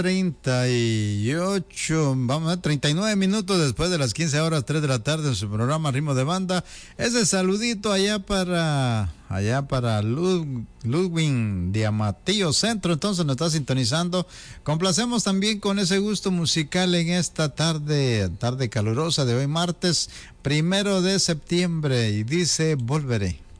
38, vamos a ver, 39 minutos después de las 15 horas, 3 de la tarde en su programa Ritmo de Banda. Ese saludito allá para Ludwig de Amatillo Centro, entonces nos está sintonizando. Complacemos también con ese gusto musical en esta tarde calurosa de hoy martes 1 de septiembre, y dice Volveré.